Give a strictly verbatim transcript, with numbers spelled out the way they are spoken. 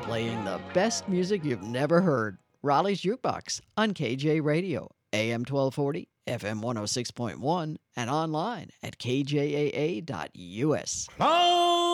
playing the best music you've never heard. Raleigh's Jukebox on K J Radio, A M twelve forty, F M one oh six point one, and online at K J A A dot U S. Oh!